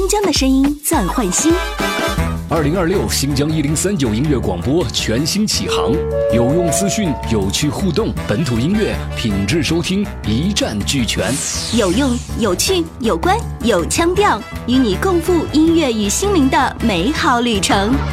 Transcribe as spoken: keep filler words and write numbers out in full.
疆的声音再焕新。 二零二六新疆一零三九音乐广播全新启航，有用资讯，有趣互动，本土音乐品质收听一站俱全， 有用、有趣、有关、有腔调，与你共赴音乐与心灵的美好旅程。